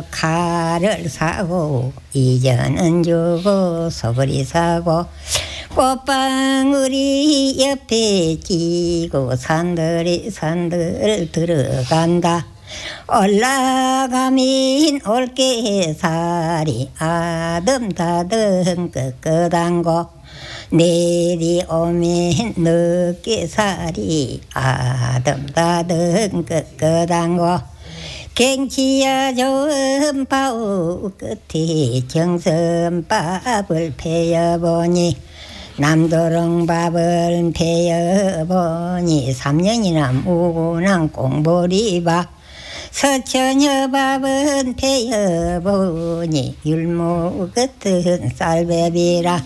칼을 사고 이전은 주고 소불이 사고 꽃방울이 옆에 끼고 산들이 들어간다. 올라가면 올개살이 아듬다듬 끄끄단고 내리오면 늦게살이 아듬다듬 끄끄단고 갱치야 좋은 바우 끝에 정선밥을 패여보니 남도롱밥을 패여보니 3년이나 무난 공보리밥 서천여밥은 패여보니 율무 같은 쌀배비라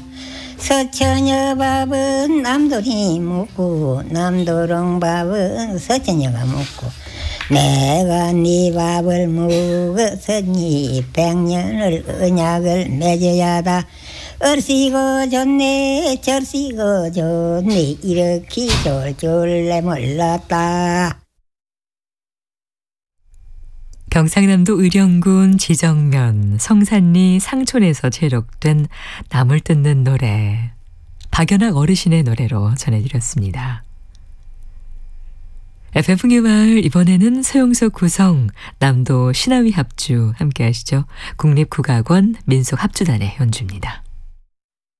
서천여밥은 남돌이 묵고 남도롱밥은 서천여가 묵고 내가 네 밥을 먹었으니 100년을 언약을 맺어야다. 얼씨고 좋네 절씨고 좋네 이렇게 좋을 줄래 몰랐다. 경상남도 의령군 지정면 성산리 상촌에서 제록된 남을 뜯는 노래, 박연학 어르신의 노래로 전해드렸습니다. FM 풍요마을 이번에는 서영석 구성, 남도 신하위 합주 함께 하시죠. 국립국악원 민속합주단의 연주입니다.